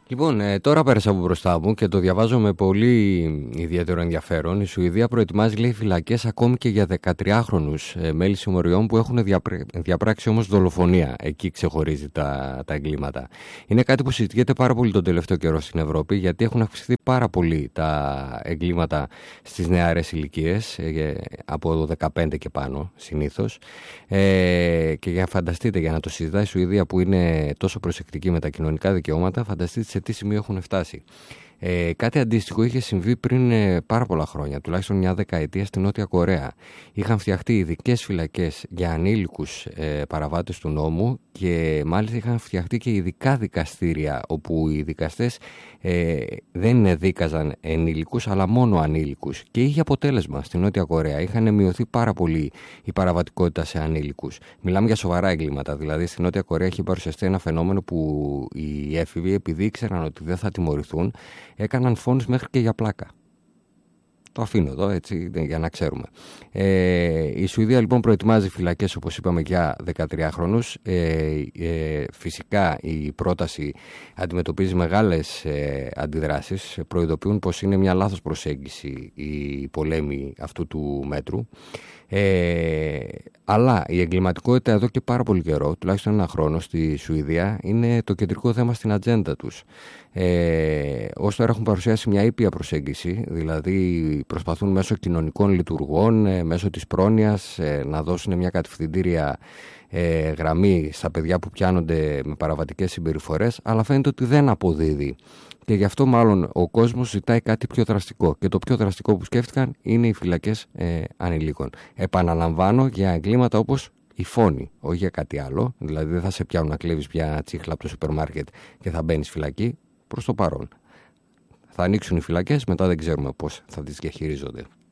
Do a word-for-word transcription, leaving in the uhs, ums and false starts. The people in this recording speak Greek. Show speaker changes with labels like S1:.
S1: Λοιπόν, ε, τώρα πέρασα από μπροστά μου και το διαβάζω με πολύ ιδιαίτερο ενδιαφέρον. Η Σουηδία προετοιμάζει, λέει, φυλακές ακόμη και για δεκατριάχρονους ε, μέλη συμμοριών που έχουν διαπρέ... διαπράξει όμως δολοφονία. Εκεί ξεχωρίζει τα, τα εγκλήματα. Είναι κάτι που συζητιέται πάρα πολύ τον τελευταίο καιρό στην Ευρώπη, γιατί έχουν αυξηθεί πάρα πολύ τα εγκλήματα στις νεαρές ηλικίες, ε, από το δεκαπέντε και πάνω συνήθως. Ε, και για φανταστείτε, για να το συζητάει η Σουηδία που είναι τόσο προσεκτική με τα κοινωνικά δικαιώματα, φανταστείτε σε τι σημείο έχουν φτάσει. Ε, κάτι αντίστοιχο είχε συμβεί πριν ε, πάρα πολλά χρόνια, τουλάχιστον μια δεκαετία στη Νότια Κορέα. Είχαν φτιαχτεί ειδικές φυλακές για ανήλικους ε, παραβάτες του νόμου και μάλιστα είχαν φτιαχτεί και ειδικά δικαστήρια όπου οι δικαστές ε, δεν δίκαζαν ενήλικους αλλά μόνο ανήλικους. Και είχε αποτέλεσμα στη Νότια Κορέα. Είχαν μειωθεί πάρα πολύ η παραβατικότητα σε ανήλικους. Μιλάμε για σοβαρά εγκλήματα. Δηλαδή στη Νότια Κορέα έχει παρουσιαστεί ένα φαινόμενο που οι έφηβοι, επειδή ήξεραν ότι δεν θα τιμωρηθούν, έκαναν φόνους μέχρι και για πλάκα. Το αφήνω εδώ έτσι για να ξέρουμε. Ε, η Σουηδία λοιπόν προετοιμάζει φυλακές, όπως είπαμε, για δεκατριάχρονους. Ε, ε, φυσικά η πρόταση αντιμετωπίζει μεγάλες ε, αντιδράσεις. Προειδοποιούν πως είναι μια λάθος προσέγγιση η πολέμη αυτού του μέτρου. Ε, αλλά η εγκληματικότητα εδώ και πάρα πολύ καιρό, τουλάχιστον ένα χρόνο στη Σουηδία, είναι το κεντρικό θέμα στην ατζέντα τους. Ε, ως τώρα έχουν παρουσιάσει μια ήπια προσέγγιση, δηλαδή προσπαθούν μέσω κοινωνικών λειτουργών, ε, μέσω της πρόνοιας, ε, να δώσουν μια κατευθυντήρια ε, γραμμή στα παιδιά που πιάνονται με παραβατικές συμπεριφορές, αλλά φαίνεται ότι δεν αποδίδει. Και γι' αυτό μάλλον ο κόσμος ζητάει κάτι πιο δραστικό. Και το πιο δραστικό που σκέφτηκαν είναι οι φυλακές ε, ανηλίκων. Επαναλαμβάνω, για εγκλήματα όπως η φόνη, όχι για κάτι άλλο. Δηλαδή δεν θα σε πιάνουν να κλέβεις πια τσίχλα από το σούπερ μάρκετ και θα μπαίνεις φυλακή. Προς το παρόν. Θα ανοίξουν οι φυλακές, μετά δεν ξέρουμε πώς θα τις διαχειρίζονται.